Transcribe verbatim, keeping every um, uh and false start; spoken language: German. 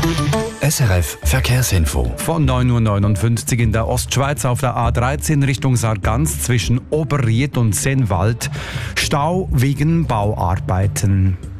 S R F Verkehrsinfo. Von neun Uhr neunundfünfzig in der Ostschweiz auf der A dreizehn Richtung Sargans zwischen Oberried und Sennwald. Stau wegen Bauarbeiten.